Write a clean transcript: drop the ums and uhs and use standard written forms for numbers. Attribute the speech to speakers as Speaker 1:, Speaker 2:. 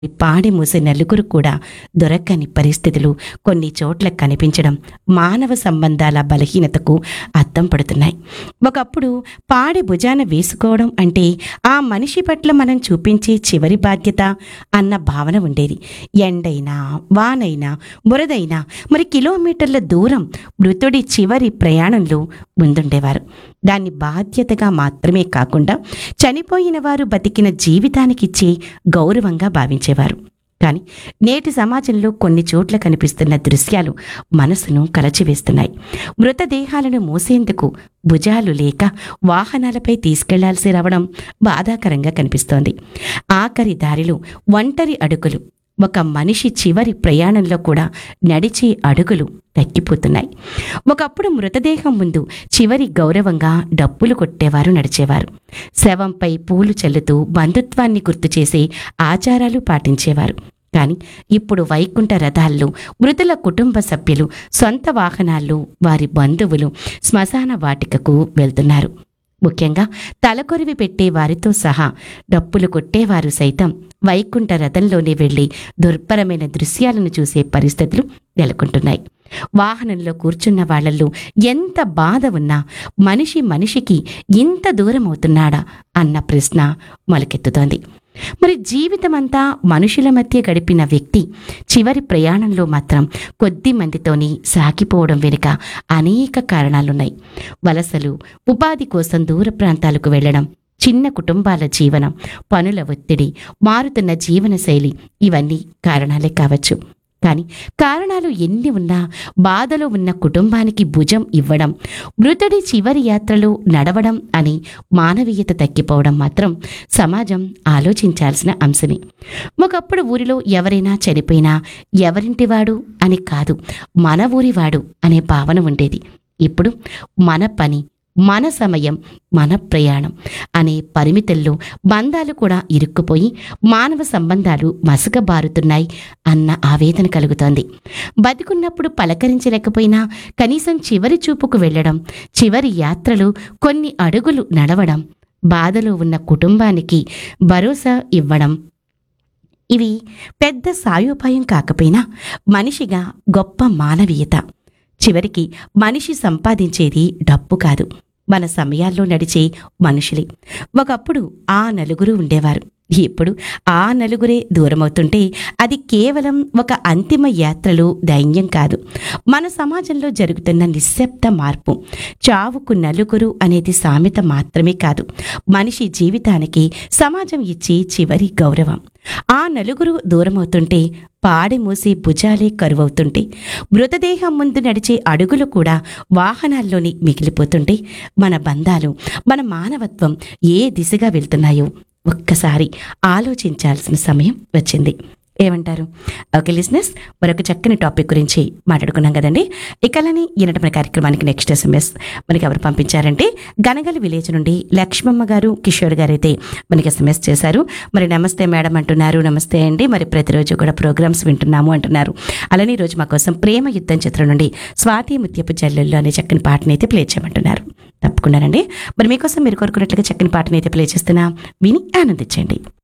Speaker 1: పాడి మూసే నలుగురు కూడా దొరకని పరిస్థితులు కొన్ని చోట్ల కనిపించడం మానవ సంబంధాల బలహీనతకు అద్దం పడుతున్నాయి. ఒకప్పుడు పాడి భుజాన వేసుకోవడం అంటే ఆ మనిషి పట్ల మనం చూపించే చివరి బాధ్యత అన్న భావన ఉండేది. ఎండైనా వానైనా బురదైనా మరి కిలోమీటర్ల దూరం మృతుడి చివరి ప్రయాణంలో ముందుండేవారు. దాన్ని బాధ్యతగా మాత్రమే కాకుండా చనిపోయిన వారు బతికిన జీవితానికిచ్చే గౌరవంగా భావించేవారు. కానీ నేటి సమాజంలో కొన్ని చోట్ల కనిపిస్తున్న దృశ్యాలు మనసును కలచివేస్తున్నాయి. మృతదేహాలను మోసేందుకు భుజాలు లేక వాహనాలపై తీసుకెళ్లాల్సి రావడం బాధాకరంగా కనిపిస్తోంది. ఆఖరి దారిలో ఒంటరి అడుగులు, ఒక మనిషి చివరి ప్రయాణంలో కూడా నడిచే అడుగులు తగ్గిపోతున్నాయి. ఒకప్పుడు మృతదేహం ముందు చివరి గౌరవంగా డప్పులు కొట్టేవారు, నడిచేవారు. శవంపై పూలు చల్లుతూ బంధుత్వాన్ని గుర్తు చేసే ఆచారాలు పాటించేవారు. కానీ ఇప్పుడు వైకుంఠ రథాల్లో మృతుల కుటుంబ సభ్యులు సొంత వాహనాల్లో వారి బంధువులు శ్మశాన వాటికకు వెళ్తున్నారు. ముఖ్యంగా తలకొరివి పెట్టే వారితో సహా డప్పులు కొట్టేవారు సైతం వైకుంఠ రథంలోనే వెళ్లి దుర్భరమైన దృశ్యాలను చూసే పరిస్థితులు నెలకొంటున్నాయి. వాహనంలో కూర్చున్న వాళ్లలో ఎంత బాధ ఉన్నా మనిషి మనిషికి ఇంత దూరం అవుతున్నాడా అన్న ప్రశ్న మొలకెత్తుతోంది. మరి జీవితమంతా మనుషుల మధ్య గడిపిన వ్యక్తి చివరి ప్రయాణంలో మాత్రం కొద్ది మందితోని సాగిపోవడం వెనుక అనేక కారణాలున్నాయి. వలసలు, ఉపాధి కోసం దూర ప్రాంతాలకు వెళ్లడం, చిన్న కుటుంబాల జీవనం, పనుల ఒత్తిడి, మారుతున్న జీవనశైలి ఇవన్నీ కారణాలే కావచ్చు. కానీ కారణాలు ఎన్ని ఉన్నా బాధలో ఉన్న కుటుంబానికి భుజం ఇవ్వడం, మృతుడి చివరి యాత్రలో నడవడం అని మానవీయత తగ్గిపోవడం మాత్రం సమాజం ఆలోచించాల్సిన అంశమే. ఒకప్పుడు ఊరిలో ఎవరైనా చనిపోయినా ఎవరింటివాడు అని కాదు, మన ఊరివాడు అనే భావన ఉండేది. ఇప్పుడు మన పని, మన సమయం, మన ప్రయాణం అనే పరిమితుల్లో బంధాలు కూడా ఇరుక్కుపోయి మానవ సంబంధాలు మసకబారుతున్నాయి అన్న ఆవేదన కలుగుతోంది. బతికున్నప్పుడు పలకరించలేకపోయినా కనీసం చివరి చూపుకు వెళ్లడం, చివరి యాత్రలు కొన్ని అడుగులు నడవడం, బాధలో ఉన్న కుటుంబానికి భరోసా ఇవ్వడం, ఇవి పెద్ద సాయోపాయం కాకపోయినా మనిషిగా గొప్ప మానవీయత. చివరికి మనిషి సంపాదించేది డబ్బు కాదు, మన సమయాల్లో నడిచే మనుషులే. ఒకప్పుడు ఆ నలుగురు ఉండేవారు. ఇప్పుడు ఆ నలుగురే దూరమవుతుంటే అది కేవలం ఒక అంతిమ యాత్రలో దైన్యం కాదు, మన సమాజంలో జరుగుతున్న నిశ్శబ్ద మార్పు. చావుకు నలుగురు అనేది సామెత మాత్రమే కాదు, మనిషి జీవితానికి సమాజం ఇచ్చే చివరి గౌరవం. ఆ నలుగురు దూరమవుతుంటే పాడి మూసి భుజాలే కరువవుతుంటే, మృతదేహం ముందు నడిచే అడుగులు కూడా వాహనాల్లోని మిగిలిపోతుంటే మన బంధాలు, మన మానవత్వం ఏ దిశగా వెళ్తున్నాయో ఒక్కసారి ఆలోచించాల్సిన సమయం వచ్చింది. ఏమంటారు? ఓకే లిజనర్స్, మరొక చక్కని టాపిక్ గురించి మాట్లాడుకున్నాం కదండి. ఇకలని ఈనాటి మన కార్యక్రమానికి నెక్స్ట్ SMS మనకి ఎవరు పంపించారంటే గనగల విలేజ్ నుండి లక్ష్మమ్మ గారు, కిషోర్ గారు అయితే మనకి SMS చేశారు. మరి నమస్తే మేడం అంటున్నారు. నమస్తే అండి. మరి ప్రతిరోజు కూడా ప్రోగ్రామ్స్ వింటున్నాము అంటున్నారు. అలానే ఈరోజు మా కోసం ప్రేమ యుద్ధం చిత్రం నుండి స్వాతి ముత్యపు జల్లుల్లో అనే చక్కని పాటని అయితే ప్లే చేయమంటున్నారు. తప్పకుండానండి. మరి మీకోసం మీరు కోరుకున్నట్లుగా చక్కని పాటని అయితే ప్లే చేస్తున్నా, విని ఆనందించండి.